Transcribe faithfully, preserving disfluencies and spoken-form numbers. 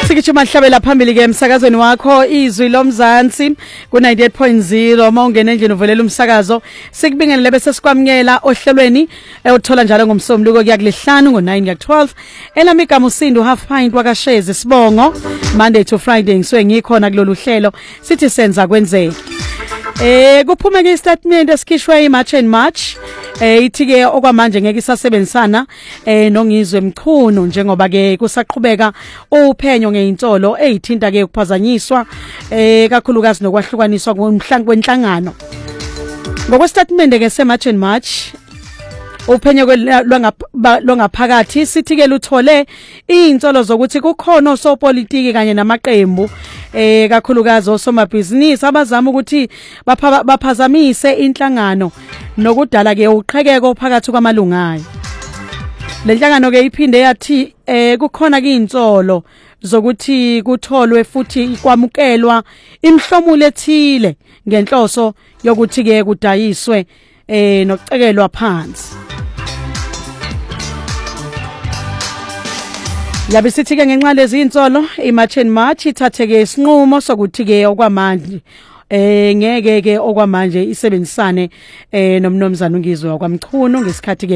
Sikijuma hlabela phambili ke emsakazweni wakho izwi lomzansi ku ninety-eight point zero mawungena endlini uvelela umsakazo sikubingelele bese sikwamukela ohlelweni uthola njalo ngomsombuluko kuyakulihlanu ngo nine kuya twelve elami igama uSindo half pint wakasheze sibongo Monday to Friday ngisuke ngikhona kulolu hlelo sithi senza kwenzeke. Eh kuphume ke istatement esikhishwe iMarch and March eh ithike okwamanje ngeke isasebenzisana eh nongizwe emchuno njengoba ke kusaqhubeka uphenyo ngeinsolo ezithinta ke ukuphazanyiswa eh kakhulukazi nokwahlukaniswa komhlangu kwenhlangano. Ngokwestatement ke seMarch and March uphenyo lwangaphakathi sithi ke luthole insolo zokuthi kukhona osopolitiki kanye namaqembu eh kakhulukazi osomabhizinisi abazama ukuthi baphazamise inhlangano nokudala ke uqhekeko phakathi kwamalungayo. Lenhlangano ke iphinde yathi eh kukhona ke insolo zokuthi kutholwe futhi kwamukelwa imhlomulo ethile ngenhloso yokuthi ke kudayiswe eh nokucekelwa phansi. Yabe sithi ke ngenxa lezi insolo iMarch and March ithatheke isinqumo sokuthi ke okwamanje eh ngeke ke okwamanje isebenzisane eh nomnomzana ungizwe kwaMchuno ngesikhathi ke